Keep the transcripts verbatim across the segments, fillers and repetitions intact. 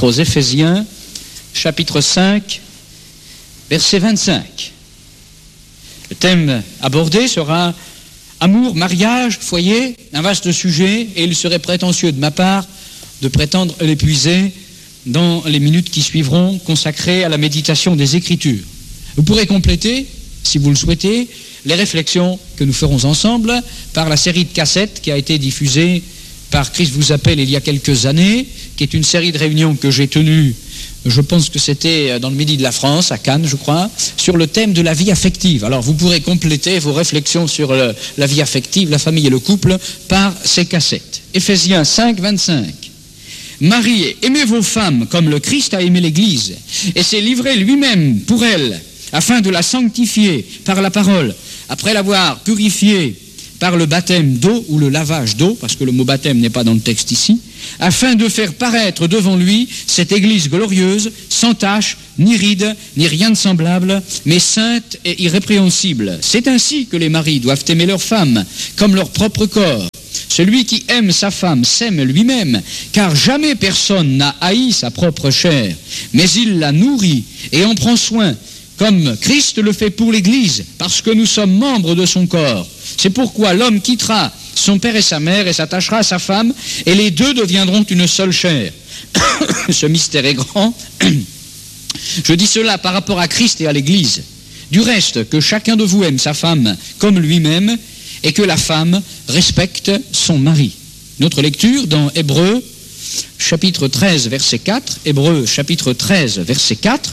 aux Éphésiens, chapitre cinq, verset vingt-cinq. Le thème abordé sera amour, mariage, foyer, un vaste sujet, et il serait prétentieux de ma part de prétendre l'épuiser dans les minutes qui suivront consacrées à la méditation des Écritures. Vous pourrez compléter, si vous le souhaitez, les réflexions que nous ferons ensemble par la série de cassettes qui a été diffusée par Christ vous appelle il y a quelques années, qui est une série de réunions que j'ai tenues, je pense que c'était dans le Midi de la France, à Cannes, je crois, sur le thème de la vie affective. Alors vous pourrez compléter vos réflexions sur le, la vie affective, la famille et le couple par ces cassettes. Éphésiens cinq, vingt-cinq. Mariés, aimez vos femmes comme le Christ a aimé l'Église et s'est livré lui-même pour elle, afin de la sanctifier par la parole, après l'avoir purifiée par le baptême d'eau ou le lavage d'eau, parce que le mot baptême n'est pas dans le texte ici, afin de faire paraître devant lui cette Église glorieuse, sans tache, ni ride, ni rien de semblable, mais sainte et irrépréhensible. C'est ainsi que les maris doivent aimer leurs femmes, comme leur propre corps. Celui qui aime sa femme s'aime lui-même, car jamais personne n'a haï sa propre chair, mais il la nourrit et en prend soin, comme Christ le fait pour l'Église, parce que nous sommes membres de son corps. C'est pourquoi l'homme quittera son père et sa mère et s'attachera à sa femme, et les deux deviendront une seule chair. Ce mystère est grand. Je dis cela par rapport à Christ et à l'Église. Du reste, que chacun de vous aime sa femme comme lui-même, et que la femme respecte son mari. Notre lecture dans Hébreux, chapitre treize, verset quatre. Hébreux, chapitre treize, verset quatre.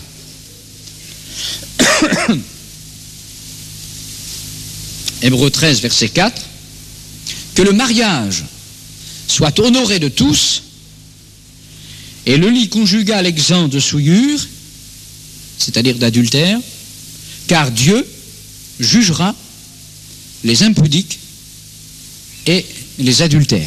Hébreux treize, verset quatre. Que le mariage soit honoré de tous et le lit conjugal exempt de souillure, c'est-à-dire d'adultère, car Dieu jugera les impudiques et les adultères.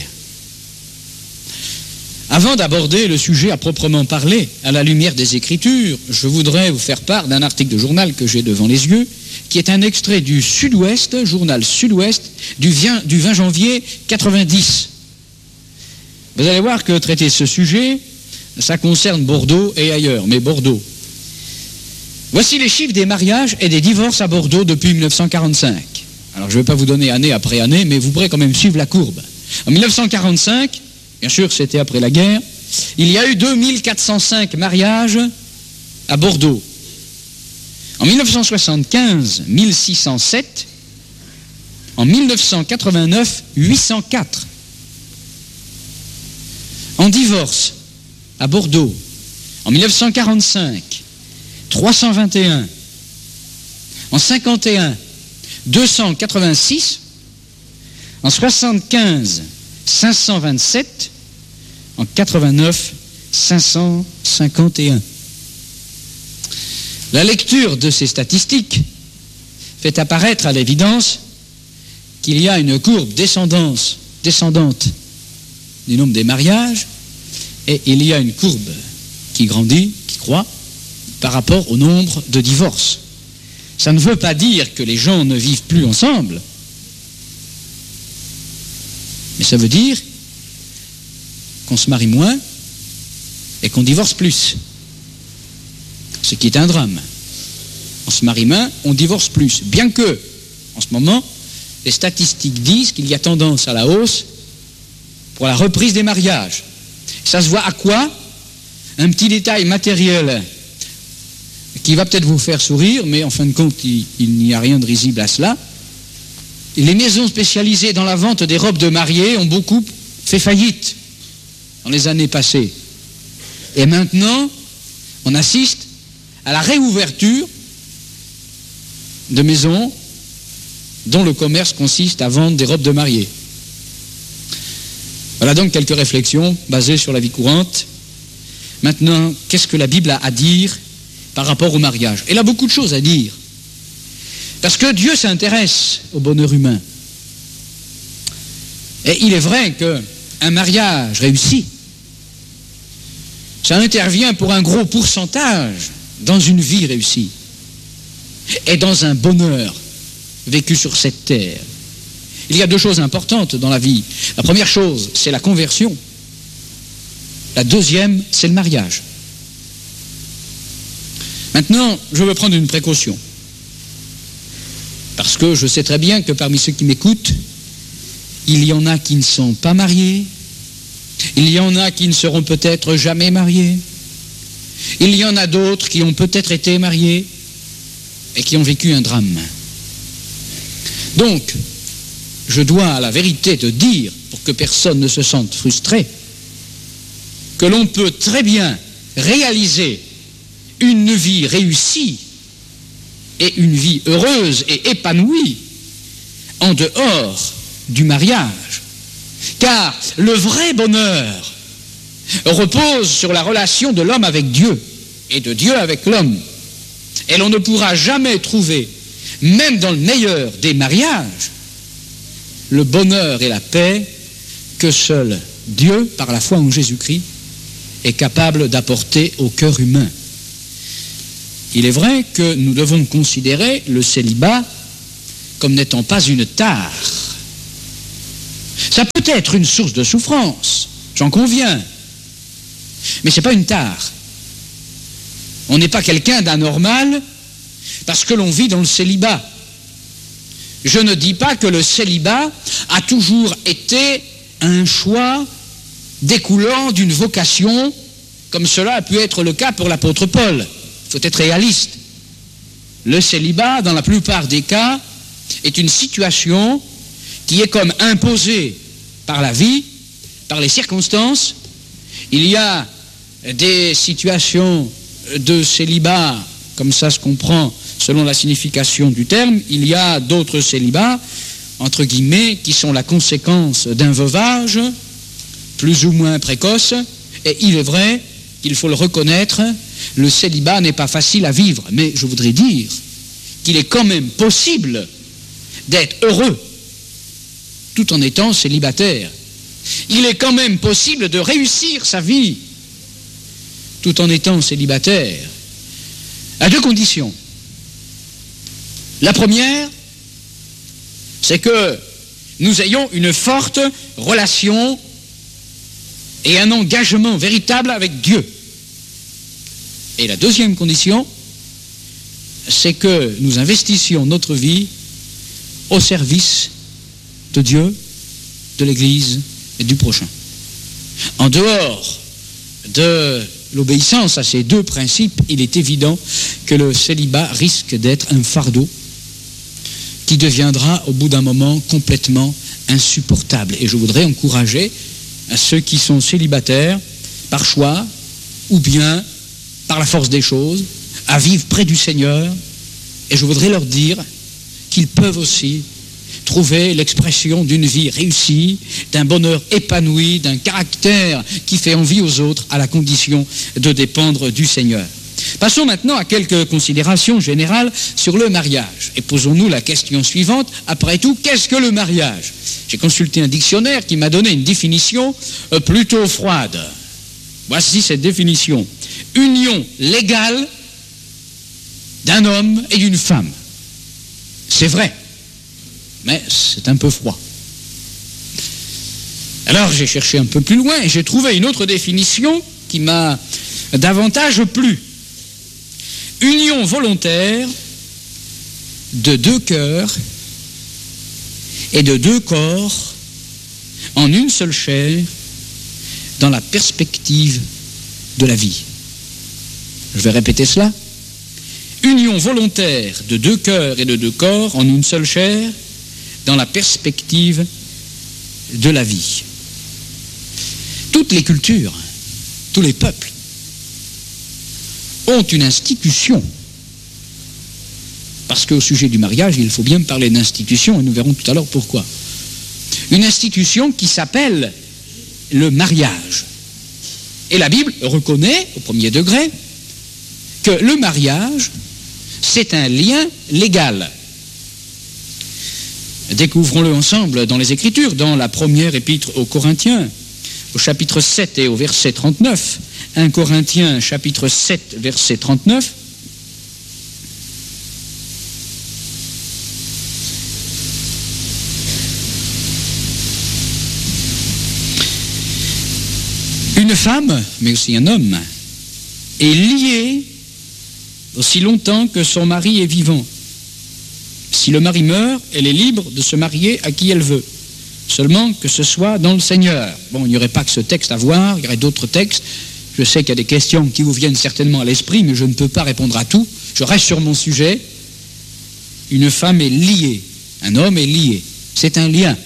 Avant d'aborder le sujet à proprement parler, à la lumière des Écritures, je voudrais vous faire part d'un article de journal que j'ai devant les yeux, qui est un extrait du Sud-Ouest, journal Sud-Ouest, du vingt janvier quatre-vingt-dix. Vous allez voir que traiter ce sujet, ça concerne Bordeaux et ailleurs, mais Bordeaux. Voici les chiffres des mariages et des divorces à Bordeaux depuis mille neuf cent quarante-cinq. Alors je ne vais pas vous donner année après année, mais vous pourrez quand même suivre la courbe. En mille neuf cent quarante-cinq, bien sûr c'était après la guerre, il y a eu deux mille quatre cent cinq mariages à Bordeaux. En mille neuf cent soixante-quinze, mille six cent sept. En mille neuf cent quatre-vingt-neuf, huit cent quatre. En divorce, à Bordeaux, en mille neuf cent quarante-cinq, trois cent vingt et un. En cinquante et un, deux cent quatre-vingt-six. En soixante-quinze, cinq cent vingt-sept. En quatre-vingt-neuf, cinq cent cinquante et un. La lecture de ces statistiques fait apparaître à l'évidence qu'il y a une courbe descendante, descendante du nombre des mariages, et il y a une courbe qui grandit, qui croît, par rapport au nombre de divorces. Ça ne veut pas dire que les gens ne vivent plus ensemble, mais ça veut dire qu'on se marie moins et qu'on divorce plus. Ce qui est un drame. On se marie moins, on divorce plus. Bien que, en ce moment, les statistiques disent qu'il y a tendance à la hausse pour la reprise des mariages. Ça se voit à quoi? Un petit détail matériel qui va peut-être vous faire sourire, mais en fin de compte, il, il n'y a rien de risible à cela. Les maisons spécialisées dans la vente des robes de mariée ont beaucoup fait faillite dans les années passées. Et maintenant, on assiste à la réouverture de maisons dont le commerce consiste à vendre des robes de mariée. Voilà donc quelques réflexions basées sur la vie courante. Maintenant, qu'est-ce que la Bible a à dire par rapport au mariage? Elle a beaucoup de choses à dire. Parce que Dieu s'intéresse au bonheur humain. Et il est vrai qu'un mariage réussi, ça intervient pour un gros pourcentage dans une vie réussie et dans un bonheur vécu sur cette terre. Il y a deux choses importantes dans la vie. La première chose, c'est la conversion. La deuxième, c'est le mariage. Maintenant, je veux prendre une précaution. Parce que je sais très bien que parmi ceux qui m'écoutent, il y en a qui ne sont pas mariés, il y en a qui ne seront peut-être jamais mariés, il y en a d'autres qui ont peut-être été mariés et qui ont vécu un drame. Donc, je dois à la vérité te dire, pour que personne ne se sente frustré, que l'on peut très bien réaliser une vie réussie et une vie heureuse et épanouie en dehors du mariage. Car le vrai bonheur repose sur la relation de l'homme avec Dieu et de Dieu avec l'homme. Et l'on ne pourra jamais trouver, même dans le meilleur des mariages, le bonheur et la paix que seul Dieu, par la foi en Jésus-Christ, est capable d'apporter au cœur humain. Il est vrai que nous devons considérer le célibat comme n'étant pas une tare. Ça peut être une source de souffrance, j'en conviens, mais ce n'est pas une tare. On n'est pas quelqu'un d'anormal parce que l'on vit dans le célibat. Je ne dis pas que le célibat a toujours été un choix découlant d'une vocation, comme cela a pu être le cas pour l'apôtre Paul. Il faut être réaliste. Le célibat, dans la plupart des cas, est une situation qui est comme imposée par la vie, par les circonstances. Il y a des situations de célibat, comme ça se comprend selon la signification du terme. Il y a d'autres célibats, entre guillemets, qui sont la conséquence d'un veuvage plus ou moins précoce. Et il est vrai qu'il faut le reconnaître, le célibat n'est pas facile à vivre, mais je voudrais dire qu'il est quand même possible d'être heureux tout en étant célibataire. Il est quand même possible de réussir sa vie tout en étant célibataire, à deux conditions. La première, c'est que nous ayons une forte relation et un engagement véritable avec Dieu. Et la deuxième condition, c'est que nous investissions notre vie au service de Dieu, de l'Église et du prochain. En dehors de l'obéissance à ces deux principes, il est évident que le célibat risque d'être un fardeau qui deviendra au bout d'un moment complètement insupportable. Et je voudrais encourager à ceux qui sont célibataires par choix ou bien par la force des choses à vivre près du Seigneur, et je voudrais leur dire qu'ils peuvent aussi trouver l'expression d'une vie réussie, d'un bonheur épanoui, d'un caractère qui fait envie aux autres, à la condition de dépendre du Seigneur. Passons maintenant à quelques considérations générales sur le mariage. Et posons-nous la question suivante, après tout, qu'est-ce que le mariage? J'ai consulté un dictionnaire qui m'a donné une définition plutôt froide. Voici cette définition. Union légale d'un homme et d'une femme. C'est vrai, mais c'est un peu froid. Alors j'ai cherché un peu plus loin et j'ai trouvé une autre définition qui m'a davantage plu. Union volontaire de deux cœurs et de deux corps en une seule chair dans la perspective de la vie. Je vais répéter cela. Union volontaire de deux cœurs et de deux corps en une seule chair dans la perspective de la vie. Toutes les cultures, tous les peuples ont une institution. Parce qu'au sujet du mariage, il faut bien parler d'institution et nous verrons tout à l'heure pourquoi. Une institution qui s'appelle le mariage. Et la Bible reconnaît, au premier degré, que le mariage, c'est un lien légal. Découvrons-le ensemble dans les Écritures, dans la première épître aux Corinthiens, au chapitre sept et au verset trente-neuf. un Corinthiens, chapitre sept, verset trente-neuf. Une femme, mais aussi un homme, est lié aussi longtemps que son mari est vivant. Si le mari meurt, elle est libre de se marier à qui elle veut, seulement que ce soit dans le Seigneur. Bon, il n'y aurait pas que ce texte à voir, il y aurait d'autres textes. Je sais qu'il y a des questions qui vous viennent certainement à l'esprit, mais je ne peux pas répondre à tout. Je reste sur mon sujet. Une femme est liée, un homme est lié. C'est un lien.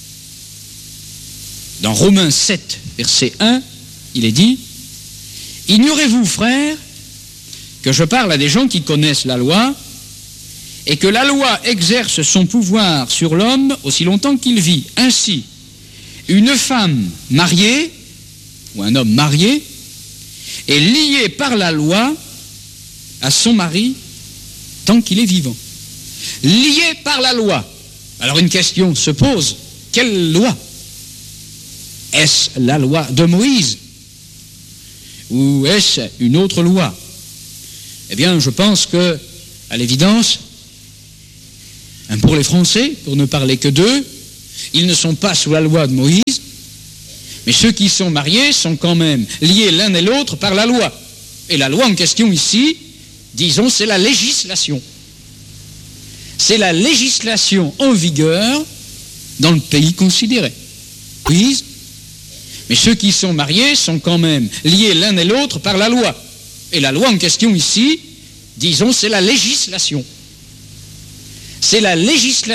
Dans Romains sept, verset un, il est dit « Ignorez-vous, frères, que je parle à des gens qui connaissent la loi, et que la loi exerce son pouvoir sur l'homme aussi longtemps qu'il vit. Ainsi, une femme mariée, ou un homme marié, est lié par la loi à son mari tant qu'il est vivant. Lié par la loi. Alors une question se pose, quelle loi? Est-ce la loi de Moïse? Ou est-ce une autre loi? Eh bien, je pense que, à l'évidence, pour les Français, pour ne parler que d'eux, ils ne sont pas sous la loi de Moïse, mais ceux qui sont mariés sont quand même liés l'un et l'autre par la loi. Et la loi en question ici, disons, c'est la législation. C'est la législation en vigueur dans le pays considéré. Moïse, mais ceux qui sont mariés sont quand même liés l'un et l'autre par la loi. Et la loi en question ici, disons, c'est la législation. C'est la législation